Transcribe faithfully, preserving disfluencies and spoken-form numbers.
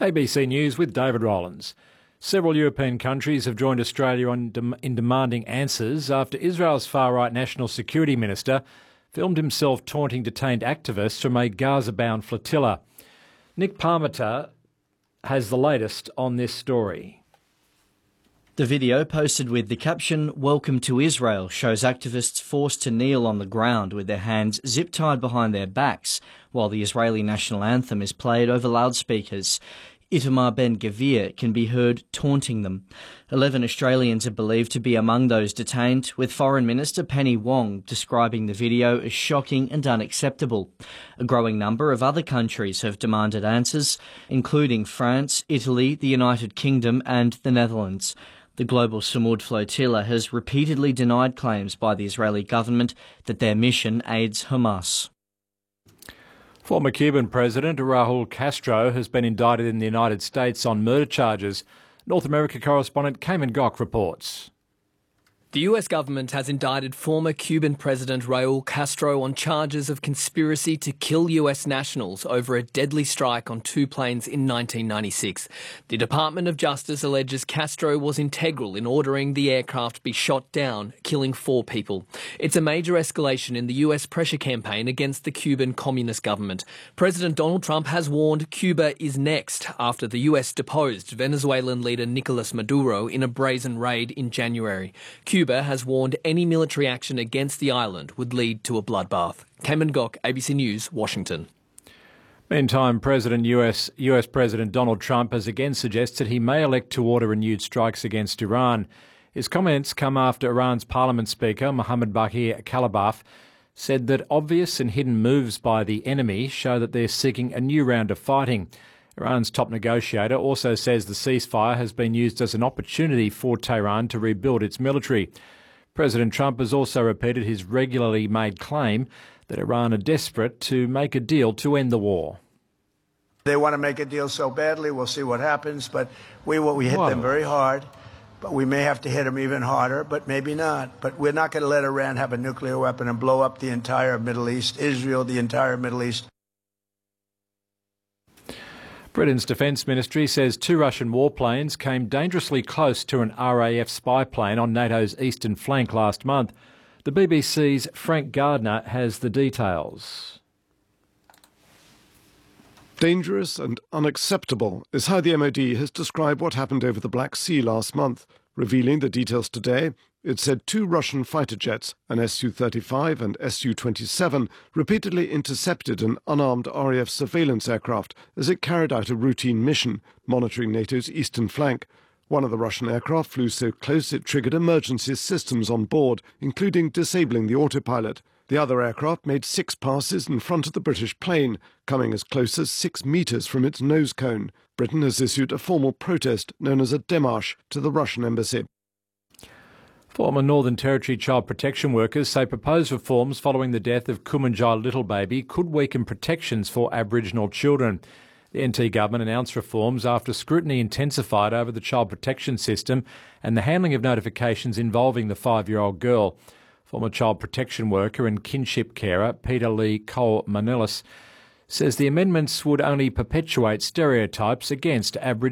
A B C News with David Rowlands. Several European countries have joined Australia on dem- in demanding answers after Israel's far-right National Security Minister filmed himself taunting detained activists from a Gaza-bound flotilla. Nick Parmenter has the latest on this story. The video, posted with the caption, "Welcome to Israel," shows activists forced to kneel on the ground with their hands zip-tied behind their backs while the Israeli national anthem is played over loudspeakers. Itamar Ben-Gvir can be heard taunting them. Eleven Australians are believed to be among those detained, with Foreign Minister Penny Wong describing the video as shocking and unacceptable. A growing number of other countries have demanded answers, including France, Italy, the United Kingdom and the Netherlands. The Global Samud flotilla has repeatedly denied claims by the Israeli government that their mission aids Hamas. Former Cuban President Raul Castro has been indicted in the United States on murder charges. North America correspondent Cayman Gock reports. The U S government has indicted former Cuban President Raul Castro on charges of conspiracy to kill U S nationals over a deadly strike on two planes in nineteen ninety-six. The Department of Justice alleges Castro was integral in ordering the aircraft be shot down, killing four people. It's a major escalation in the U S pressure campaign against the Cuban Communist government. President Donald Trump has warned Cuba is next after the U S deposed Venezuelan leader Nicolas Maduro in a brazen raid in January. Cuba Cuba has warned any military action against the island would lead to a bloodbath. Cayman Gock, A B C News, Washington. Meantime, President U S U S President Donald Trump has again suggested he may elect to order renewed strikes against Iran. His comments come after Iran's Parliament Speaker Mohammad Bagher Khalibaf said that obvious and hidden moves by the enemy show that they're seeking a new round of fighting. Iran's top negotiator also says the ceasefire has been used as an opportunity for Tehran to rebuild its military. President Trump has also repeated his regularly made claim that Iran are desperate to make a deal to end the war. They want to make a deal so badly, we'll see what happens, but we will, we hit Whoa. them very hard, but we may have to hit them even harder, but maybe not. But we're not going to let Iran have a nuclear weapon and blow up the entire Middle East, Israel, the entire Middle East. Britain's Defence Ministry says two Russian warplanes came dangerously close to an R A F spy plane on NATO's eastern flank last month. The B B C's Frank Gardner has the details. Dangerous and unacceptable is how the M O D has described what happened over the Black Sea last month. Revealing the details today, it said two Russian fighter jets, an S U thirty-five and S U twenty-seven, repeatedly intercepted an unarmed R A F surveillance aircraft as it carried out a routine mission, monitoring NATO's eastern flank. One of the Russian aircraft flew so close it triggered emergency systems on board, including disabling the autopilot. The other aircraft made six passes in front of the British plane, coming as close as six metres from its nose cone. Britain has issued a formal protest known as a démarche to the Russian embassy. Former Northern Territory child protection workers say proposed reforms following the death of Kumanjai little baby could weaken protections for Aboriginal children. The N T government announced reforms after scrutiny intensified over the child protection system and the handling of notifications involving the five-year-old girl. Former child protection worker and kinship carer Peter Lee Cole-Manilis says the amendments would only perpetuate stereotypes against Aboriginal